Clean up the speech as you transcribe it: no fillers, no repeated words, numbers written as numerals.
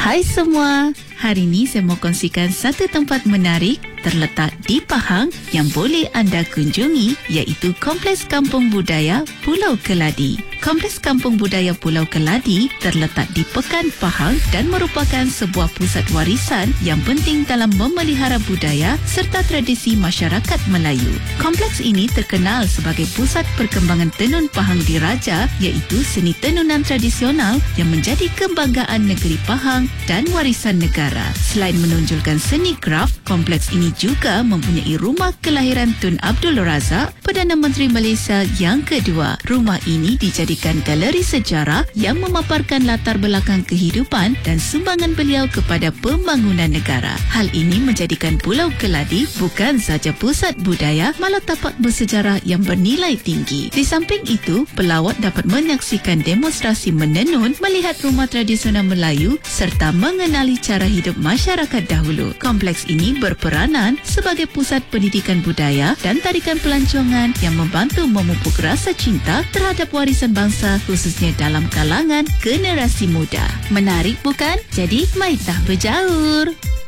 Hai semua, hari ini saya mau kongsikan satu tempat menarik terletak di Pahang yang boleh anda kunjungi, iaitu Kompleks Kampung Budaya Pulau Keladi. Kompleks Kampung Budaya Pulau Keladi terletak di Pekan Pahang dan merupakan sebuah pusat warisan yang penting dalam memelihara budaya serta tradisi masyarakat Melayu. Kompleks ini terkenal sebagai pusat perkembangan tenun Pahang Diraja, iaitu seni tenunan tradisional yang menjadi kebanggaan negeri Pahang dan warisan negara. Selain menonjolkan seni kraf, kompleks ini juga mempunyai rumah kelahiran Tun Abdul Razak, Perdana Menteri Malaysia yang kedua. Rumah ini dijadikan galeri sejarah yang memaparkan latar belakang kehidupan dan sumbangan beliau kepada pembangunan negara. Hal ini menjadikan Pulau Keladi bukan sahaja pusat budaya, malah tapak bersejarah yang bernilai tinggi. Di samping itu, pelawat dapat menyaksikan demonstrasi menenun, melihat rumah tradisional Melayu serta mengenali cara hidup masyarakat dahulu. Kompleks ini berperanan sebagai pusat pendidikan budaya dan tarikan pelancongan yang membantu memupuk rasa cinta terhadap warisan bangsa, khususnya dalam kalangan generasi muda. Menarik bukan? Jadi, mari tak berjaur.